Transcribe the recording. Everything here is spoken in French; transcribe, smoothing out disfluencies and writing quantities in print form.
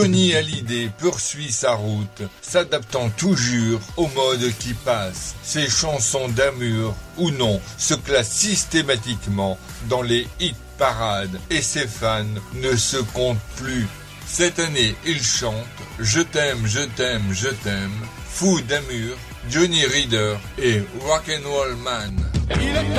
Johnny Hallyday poursuit sa route, s'adaptant toujours au mode qui passe. Ses chansons d'amour ou non se classent systématiquement dans les hit parades et ses fans ne se comptent plus. Cette année, il chante « Je t'aime, je t'aime, je t'aime », Fou d'amour, Johnny Reader et Rock'n'Roll Man.